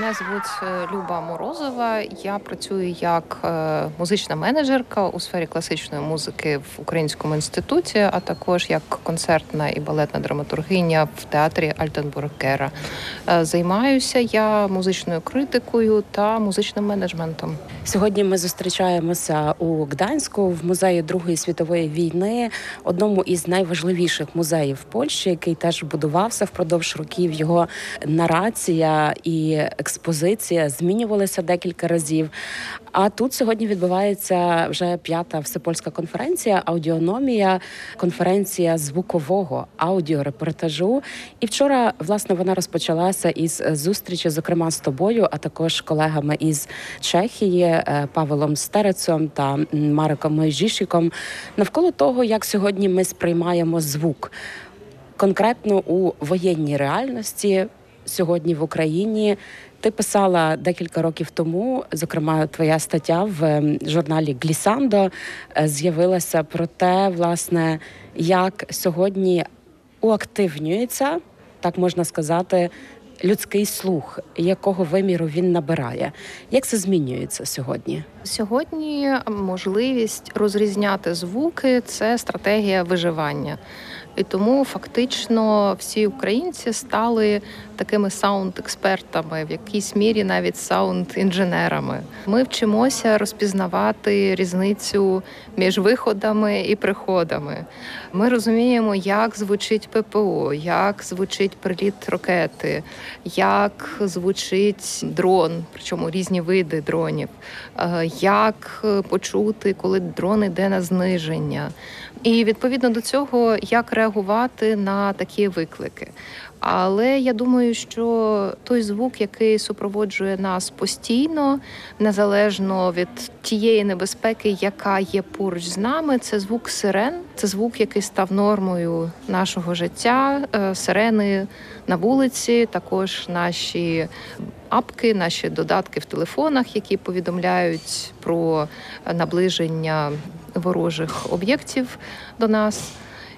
Мене звуть Люба Морозова. Я працюю як музична менеджерка у сфері класичної музики в Українському інституті, а також як концертна і балетна драматургиня в театрі Альтенбург-Гера. Займаюся я музичною критикою та музичним менеджментом. Сьогодні ми зустрічаємося у Гданську в музеї Другої світової війни, одному із найважливіших музеїв Польщі, який теж будувався впродовж років. Його нарація і експозиція змінювалися декілька разів. А тут сьогодні відбувається вже 5-та всепольська конференція «Аудіономія», конференція звукового аудіорепортажу. І вчора, власне, вона розпочалася із зустрічі, зокрема, з тобою, а також колегами із Чехії, Павелом Стерецом та Мареком Мойжішіком, навколо того, як сьогодні ми сприймаємо звук. Конкретно у воєнній реальності сьогодні в Україні. Ти писала декілька років тому, зокрема, твоя стаття в журналі «Глісандо» з'явилася про те, власне, як сьогодні уактивнюється, так можна сказати, людський слух, якого виміру він набирає. Як це змінюється сьогодні? Сьогодні можливість розрізняти звуки – це стратегія виживання. І тому фактично всі українці стали такими саунд-експертами, в якійсь мірі навіть саунд-інженерами. Ми вчимося розпізнавати різницю між виходами і приходами. Ми розуміємо, як звучить ППО, як звучить приліт ракети, як звучить дрон, причому різні види дронів, як почути, коли дрон йде на зниження. І відповідно до цього, як реагувати на такі виклики. Але я думаю, що той звук, який супроводжує нас постійно, незалежно від тієї небезпеки, яка є поруч з нами, це звук сирен. Це звук, який став нормою нашого життя. Сирени на вулиці, також наші апки, наші додатки в телефонах, які повідомляють про наближення ворожих об'єктів до нас.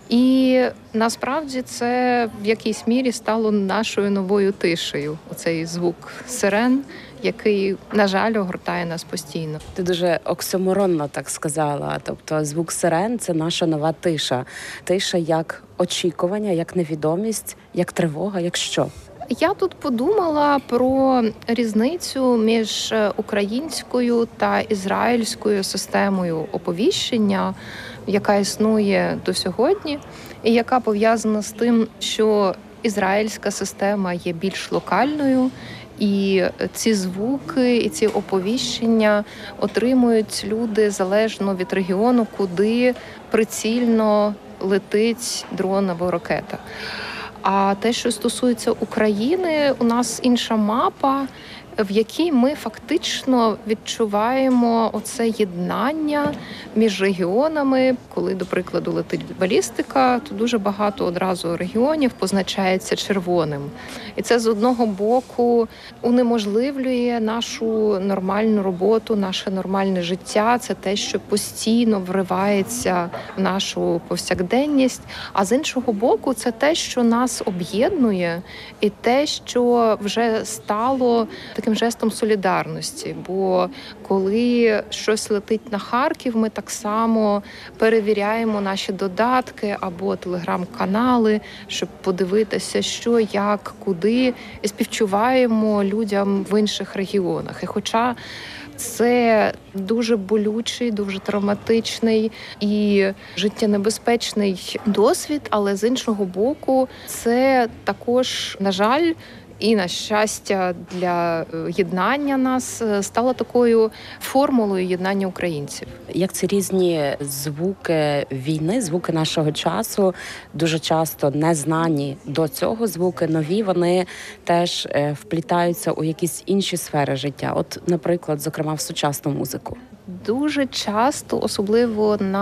І насправді це в якійсь мірі стало нашою новою тишею. Оцей звук сирен, який, на жаль, огортає нас постійно. Ти дуже оксиморонно так сказала. Тобто звук сирен – це наша нова тиша. Тиша як очікування, як невідомість, як тривога, як що? Я тут подумала про різницю між українською та ізраїльською системою оповіщення, яка існує до сьогодні, і яка пов'язана з тим, що ізраїльська система є більш локальною, і ці звуки, і ці оповіщення отримують люди залежно від регіону, куди прицільно летить дрон або ракета. А те, що стосується України, у нас інша мапа, в якій ми фактично відчуваємо оце єднання між регіонами. Коли, до прикладу, летить балістика, то дуже багато одразу регіонів позначається червоним. І це, з одного боку, унеможливлює нашу нормальну роботу, наше нормальне життя. Це те, що постійно вривається в нашу повсякденність. А з іншого боку, це те, що нас об'єднує, і те, що вже стало таким жестом солідарності, бо коли щось летить на Харків, ми так само перевіряємо наші додатки або телеграм-канали, щоб подивитися, що, як, куди, і співчуваємо людям в інших регіонах. І хоча це дуже болючий, дуже травматичний і життєнебезпечний досвід, але з іншого боку, це також, на жаль, і, на щастя, для єднання нас стало такою формулою єднання українців. Як ці різні звуки війни, звуки нашого часу, дуже часто незнані до цього звуки, нові, вони теж вплітаються у якісь інші сфери життя. От, наприклад, зокрема, в сучасну музику. Дуже часто, особливо на